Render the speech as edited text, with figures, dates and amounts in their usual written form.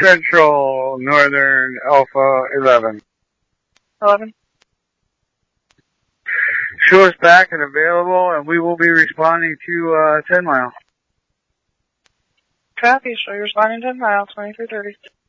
Central, Northern, Alpha 11. 11. Show us back and available, and we will be responding to 10 Mile. Copy, show you're responding 10 Mile, 2330.